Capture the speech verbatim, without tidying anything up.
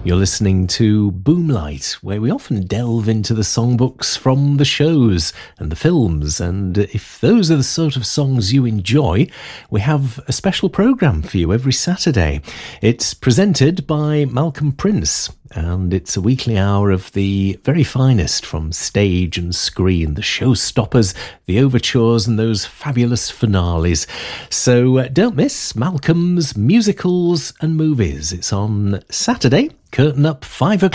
You're listening to Boomlight, where we often delve into the songbooks from the shows and the films. And if those are the sort of songs you enjoy, we have a special programme for you every Saturday. It's presented by Malcolm Prince, and it's a weekly hour of the very finest from stage and screen, the showstoppers, the overtures, and those fabulous finales. So uh, don't miss Malcolm's Musicals and Movies. It's on Saturday, curtain up five o'clock.